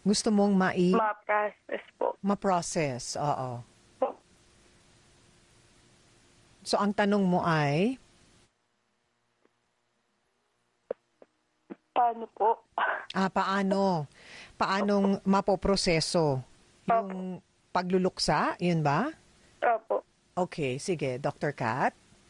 Gusto mong ma-process po. ma-process, oo. Po. So, ang tanong mo ay, Paano po? paano? Paanong mapoproseso? Opo. Yung pagluluksa, yun ba? Opo. Okay, sige, Dr. Kat.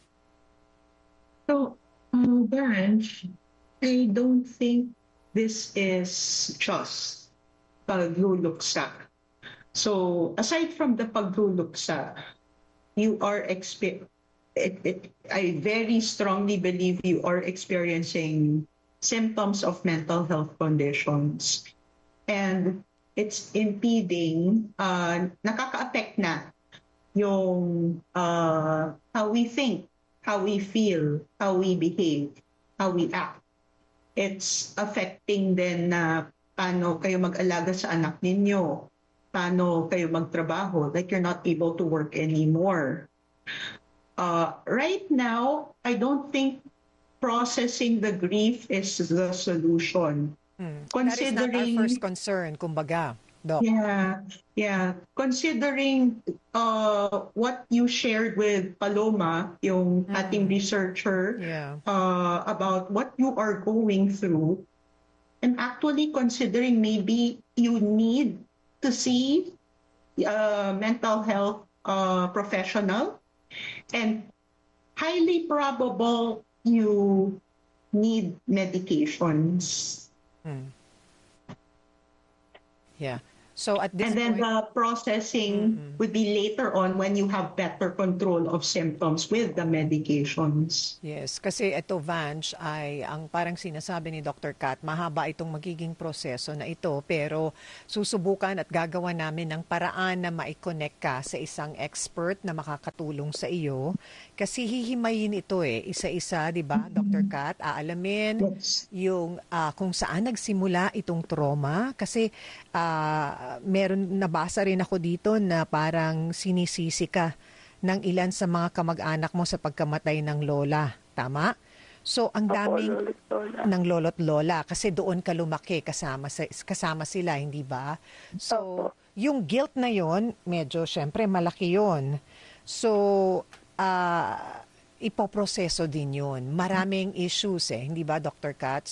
So, Branch, I don't think this is just pagluluksa. So, aside from the pagluluksa, you are I very strongly believe you are experiencing symptoms of mental health conditions. And it's impeding, nakaka-affect na yung how we think, how we feel, how we behave, how we act. It's affecting din na paano kayo mag-alaga sa anak ninyo, paano kayo magtrabaho, like you're not able to work anymore. Right now, I don't think processing the grief is the solution. That is not our first concern, kumbaga, Doc. Yeah. Considering what you shared with Paloma, yung ating researcher, about what you are going through, I'm actually considering maybe you need to see a mental health professional, and highly probable you need medications. Yeah. So at this And then point, the processing would be later on when you have better control of symptoms with the medications. yes, kasi ito, Vange, ay ang parang sinasabi ni Dr. Kat, mahaba itong magiging proseso na ito, pero susubukan at gagawa namin ng paraan na ma-connect ka sa isang expert na makakatulong sa iyo. Kasi hihimayin ito isa-isa, di ba, Dr. Kat? Aalamin yung kung saan nagsimula itong trauma. Kasi meron, nabasa rin ako dito na parang sinisisi ka ng ilan sa mga kamag-anak mo sa pagkamatay ng lola. Tama? So, ang daming ng lolo't lola kasi doon ka lumaki kasama sila, hindi ba? So, yung guilt na yon, medyo syempre malaki yon. So, ipoproseso din yun. Maraming issues hindi ba, Dr. Kat?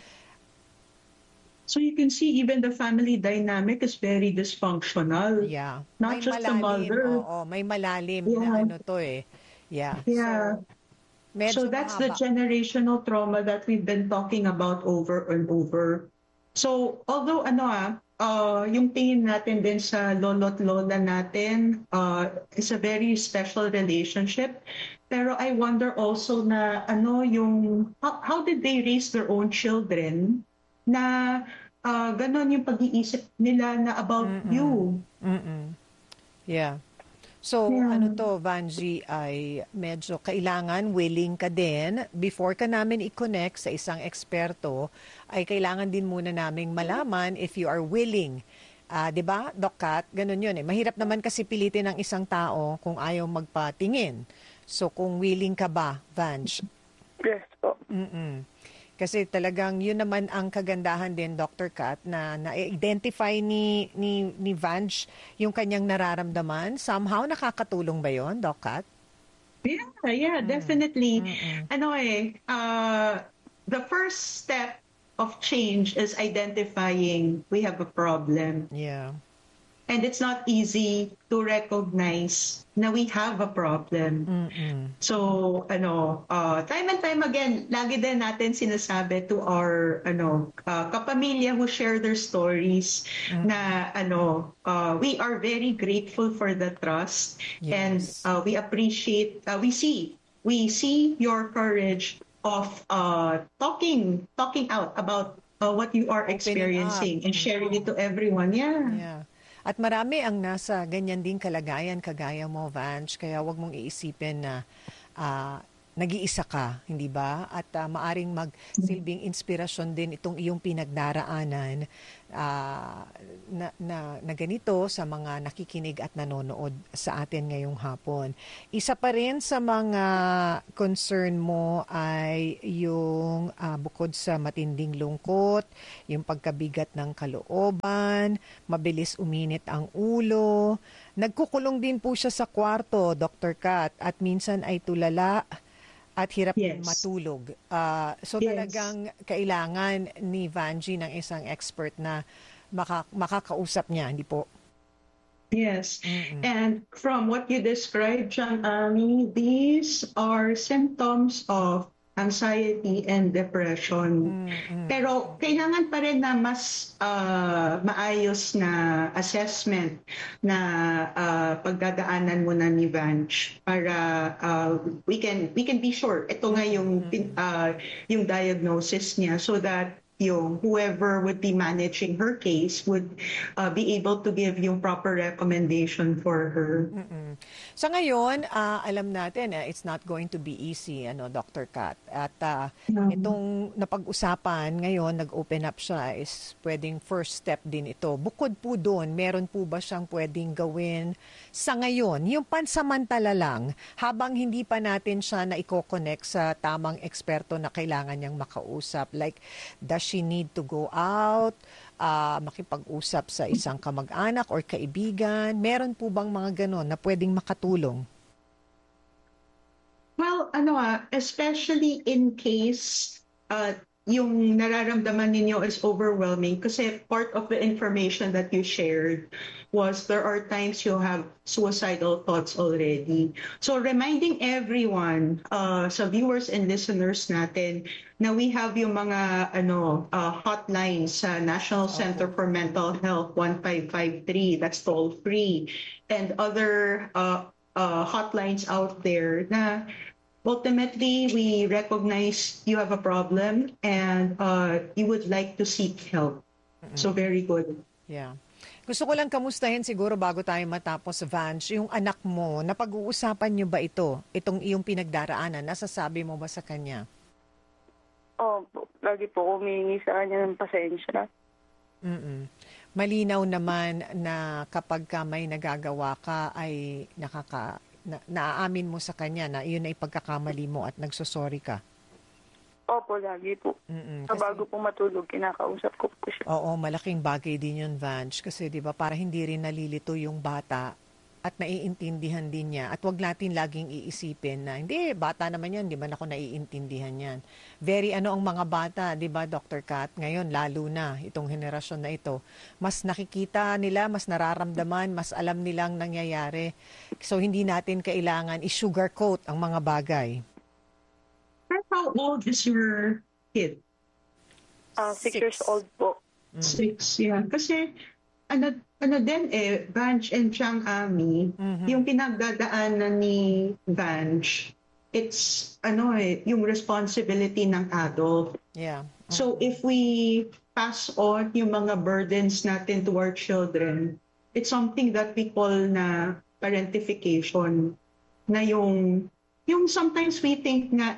So you can see even the family dynamic is very dysfunctional. Yeah. Not may just malalim, the mother. Oo, may malalim na ano to Yeah. So that's the generational trauma that we've been talking about over and over. So although yung tingin natin din sa lolo't lola natin is a very special relationship. Pero I wonder also na how did they raise their own children na ganon yung pag-iisip nila na about you. Yeah. So, ano to, Vanji, ay medyo kailangan willing ka din. Before ka namin i-connect sa isang eksperto, ay kailangan din muna naming malaman if you are willing. 'Di ba, Doc Kat? Ganun yun Mahirap naman kasi pilitin ng isang tao kung ayaw magpatingin. So, kung willing ka ba, Vanj? Yes po. Kasi talagang yun naman ang kagandahan din, Dr. Kat, na na-identify ni Vange yung kanyang nararamdaman. Somehow, nakakatulong ba yun, Doc Kat? Yeah, definitely. The first step of change is identifying we have a problem. Yeah. And it's not easy to recognize na we have a problem. So, time and time again, lagi din natin sinasabi to our kapamilya who share their stories na we are very grateful for the trust. Yes. And we appreciate, we see your courage of talking out about what you are experiencing and sharing it to everyone. Yeah. At marami ang nasa ganyan din kalagayan kagaya mo, Vange, kaya wag mong iisipin na nag-iisa ka, hindi ba? At maaring magsilbing inspirasyon din itong iyong pinagdaraanan na ganito sa mga nakikinig at nanonood sa atin ngayong hapon. Isa pa rin sa mga concern mo ay yung bukod sa matinding lungkot, yung pagkabigat ng kalooban, mabilis uminit ang ulo. Nagkukulong din po siya sa kwarto, Dr. Kat, at minsan ay tulala at hirap din Yes. matulog. So Yes. talagang kailangan ni Vanji ng isang expert na makakausap niya, hindi po? Yes. Mm-mm. And from what you described, John Ami, these are symptoms of anxiety and depression. Mm-mm. Pero kailangan pa rin na mas maayos na assessment na pagdadaanan muna ni Vange para we can be sure ito nga yung diagnosis niya, so that yung whoever would be managing her case would be able to give yung proper recommendation for her. Mm-mm. Sa ngayon, alam natin it's not going to be easy, Dr. Kat. At itong napag-usapan ngayon, nag-open up siya, is pwedeng first step din ito. Bukod po doon, meron po ba siyang pwedeng gawin sa ngayon, yung pansamantala lang, habang hindi pa natin siya na i-connect sa tamang eksperto na kailangan niyang makausap? Like, does she need to go out, makipag-usap sa isang kamag-anak or kaibigan? Meron po bang mga ganon na pwedeng makatulong? Well, especially in case yung nararamdaman ninyo is overwhelming, kasi part of the information that you shared was there are times you have suicidal thoughts already. So reminding everyone, sa viewers and listeners natin, na we have yung mga hotlines sa National Center for Mental Health 1553, that's toll free, and other hotlines out there na ultimately we recognize you have a problem and you would like to seek help. So very good. Yeah. Gusto ko lang kamustahin siguro bago tayo matapos, Vange, yung anak mo, napag-uusapan niyo ba ito? Itong iyong pinagdaraanan, nasasabi mo ba sa kanya? Lagi po humingi sa kanya ng pasensya. Mm-mm. Malinaw naman na kapag ka may nagagawa ka ay naaamin mo sa kanya na iyon ay pagkakamali mo at nagsosorry ka. Opo, lagi po. Bago po matulog, kinakausap ko po siya. Oo, malaking bagay din yun, Vange. Kasi di ba para hindi rin nalilito yung bata at naiintindihan din niya. At wag natin laging iisipin na, hindi, bata naman yan, di ba ako naiintindihan yan. Very ang mga bata, di ba, Dr. Kat, ngayon lalo na itong henerasyon na ito, mas nakikita nila, mas nararamdaman, mas alam nilang nangyayari. So hindi natin kailangan i-sugarcoat ang mga bagay. How old is your kid? 6 years old po. 6, yeah. Kasi din Vange and Chang Ami, yung pinagdadaanan ni Vange, it's yung responsibility ng adult. Yeah. So if we pass on yung mga burdens natin to our children, it's something that we call na parentification, na yung sometimes we think na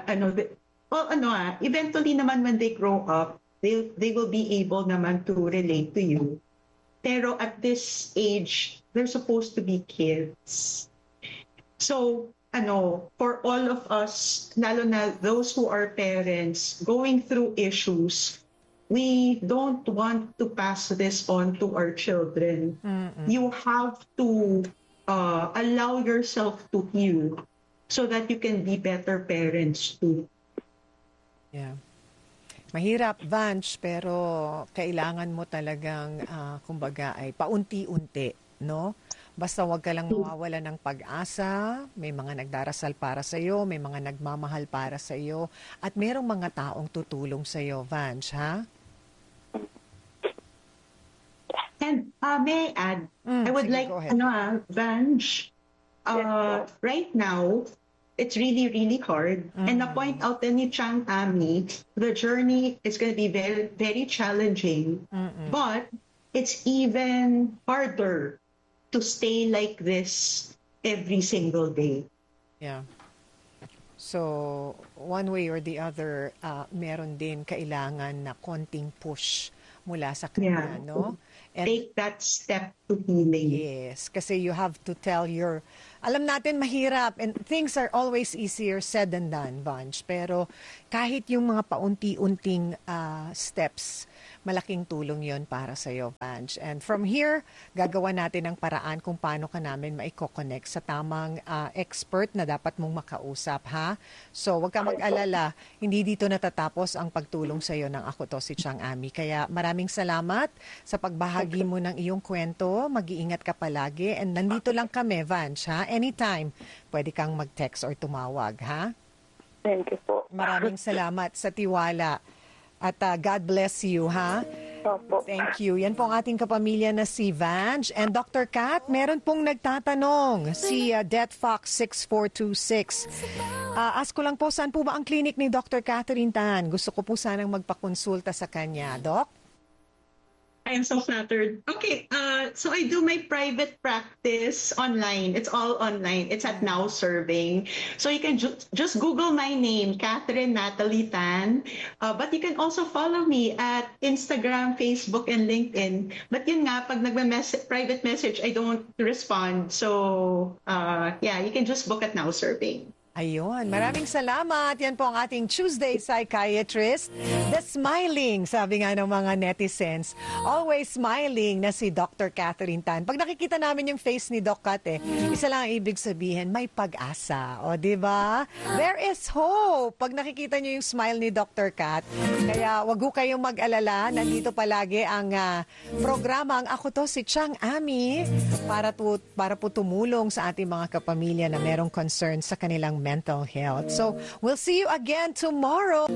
eventually naman when they grow up, they will be able naman to relate to you. Pero at this age, they're supposed to be kids. So, for all of us, lalo na those who are parents going through issues, we don't want to pass this on to our children. You have to allow yourself to heal so that you can be better parents too. Yeah. Mahirap, Vange, pero kailangan mo talagang, kumbaga, ay paunti-unti, no? Basta wag ka lang mawawala ng pag-asa, may mga nagdarasal para sa iyo, may mga nagmamahal para sa iyo, at merong mga taong tutulong sa iyo, Vange, ha? And may I add, I would sige, like, go ahead. Vange, right now, it's really, really hard. And na-point out din ni Chang Ami, the journey is going to be very, very challenging. But it's even harder to stay like this every single day. Yeah. So, one way or the other, meron din kailangan na konting push mula sa kanya, no? And take that step to healing. yes, kasi you have to tell alam natin mahirap and things are always easier said than done, Vange. Pero kahit yung mga paunti-unting steps, malaking tulong yon para sa'yo, Vange. And from here, gagawa natin ang paraan kung paano ka namin maiko-connect sa tamang expert na dapat mong makausap, ha? So, wag ka mag-alala. Hindi dito natatapos ang pagtulong sa'yo ng Ako To Si Chang Ami. Kaya maraming salamat sa pagbahagi mo ng iyong kwento. Mag-iingat ka palagi. And nandito lang kami, Vange, ha? Anytime, pwede kang mag-text or tumawag, ha? Thank you po. Maraming salamat sa tiwala. At God bless you, ha? Opo. Thank you. Yan po ang ating kapamilya na si Vange. And Dr. Kat, meron pong nagtatanong, si Death Fox 6426. Ask ko lang po, saan po ba ang clinic ni Dr. Catherine Tan? Gusto ko po sanang magpakonsulta sa kanya. Doc? I am so flattered. Okay, so I do my private practice online. It's all online. It's at Now Serving. So you can just Google my name, Catherine Natalie Tan. But you can also follow me at Instagram, Facebook, and LinkedIn. But yun nga, pag private message, I don't respond. So yeah, you can just book at Now Serving. Ayun, maraming salamat. Yan po ang ating Tuesday Psychiatrist. The smiling, sabi nga ng mga netizens. Always smiling na si Dr. Catherine Tan. Pag nakikita namin yung face ni Doc Kat, isa lang ang ibig sabihin, may pag-asa. O, di ba? There is hope. Pag nakikita nyo yung smile ni Dr. Kat. Kaya wag ho kayong mag-alala. Nandito palagi ang programa, ang Ako To Si Chang Ami, para po tumulong sa ating mga kapamilya na merong concern sa kanilang mental health. So, we'll see you again tomorrow.